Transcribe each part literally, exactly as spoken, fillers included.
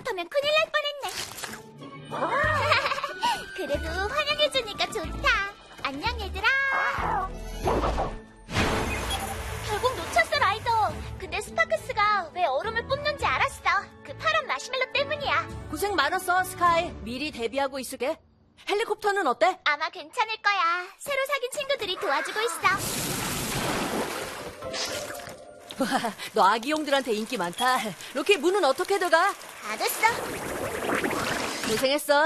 잘못하면 큰일 날 뻔했네. 그래도 환영해주니까 좋다. 안녕, 얘들아. 결국 놓쳤어, 라이더. 근데 스파크스가 왜 얼음을 뿜는지 알았어. 그 파란 마시멜로 때문이야. 고생 많았어, 스카이. 미리 대비하고 있을게. 헬리콥터는 어때? 아마 괜찮을 거야. 새로 사귄 친구들이 도와주고 있어. 와, 너 아기용들한테 인기 많다. 로키, 문은 어떻게 들어가? 알았어. 고생했어.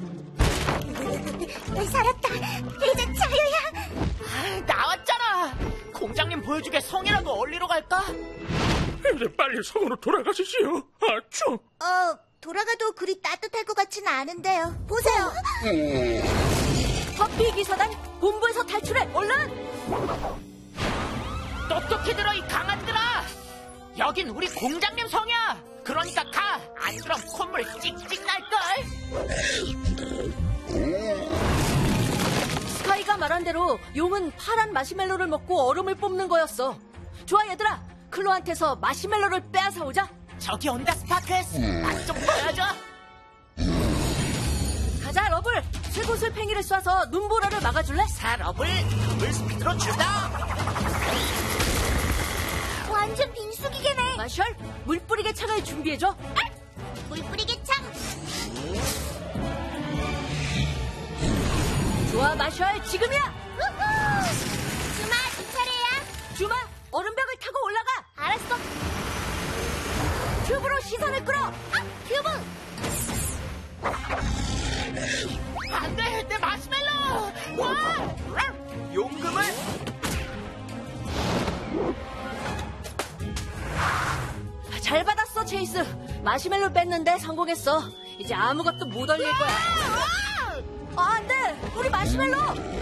살았다. 이제 자유야. 아, 나왔잖아. 공장님 보여주게 성이라도 얼리러 갈까? 이제 빨리 성으로 돌아가시지요. 아, 추워. 어, 돌아가도 그리 따뜻할 것 같지는 않은데요. 보세요. 커피 기사단 본부에서 탈출해. 얼른! 똑똑히 들어, 이 강아지들아. 여긴 우리 공장님 성이야. 그러니까 가. 안 그럼 콧물 찍찍 날걸. 스카이가 말한 대로 용은 파란 마시멜로를 먹고 얼음을 뿜는 거였어. 좋아, 얘들아. 클로한테서 마시멜로를 빼앗아 오자. 저기 온다, 스파크스. 맛 좀 보여줘. 가자, 러블. 쇠구슬 팽이를 쏴서 눈보라를 막아줄래? 사럽을 더블 스피드로 출다. 완전 빙수기계네. 마셜, 물 뿌리개 창을 준비해줘. 물 뿌리기 창. 좋아, 마셜. 지금이야. 우후. 주마, 네 차례야. 주마, 얼음벽을 타고 올라가. 알았어. 큐브로 시선을 끌어. 아, 큐브. 안 돼, 내 마시멜로. 와! 용금을. 잘 받았어, 체이스. 마시멜로 뺐는데 성공했어. 이제 아무것도 못 얼릴 거야. 아, 안 돼. 우리 마시멜로.